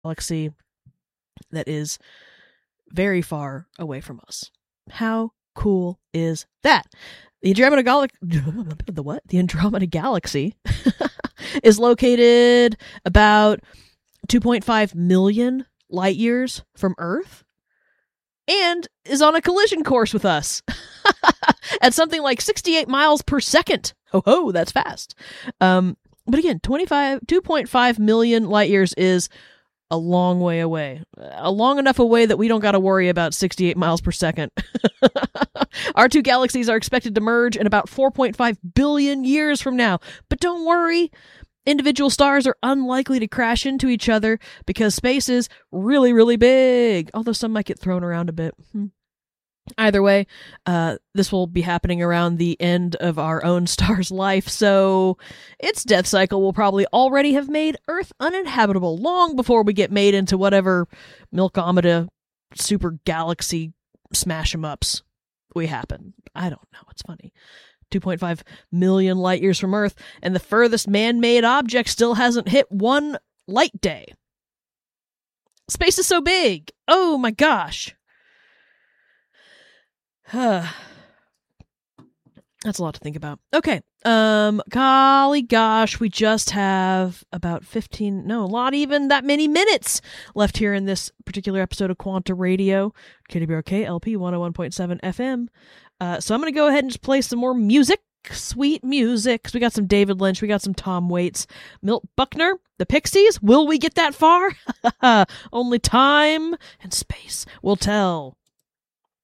galaxy that is very far away from us. How cool is that? The Andromeda Galaxy is located about 2.5 million light years from Earth and is on a collision course with us at something like 68 miles per second. Ho, that's fast. But again, 2.5 million light years is a long way away. Long enough away that we don't got to worry about 68 miles per second. Our two galaxies are expected to merge in about 4.5 billion years from now. But don't worry, individual stars are unlikely to crash into each other because space is really, really big. Although some might get thrown around a bit. Either way, this will be happening around the end of our own star's life, so its death cycle will probably already have made Earth uninhabitable long before we get made into whatever Milkomeda super galaxy smash-em-ups we happen. I don't know. It's funny. 2.5 million light years from Earth, and the furthest man-made object still hasn't hit one light day. Space is so big. Oh my gosh. That's a lot to think about. Okay. Golly gosh, we just have about not even that many minutes left here in this particular episode of Quanta Radio, KWRK LP 101.7 FM. So I'm going to go ahead and just play some more music, sweet music, because we got some David Lynch, we got some Tom Waits, Milt Buckner, the Pixies. Will we get that far? Only time and space will tell.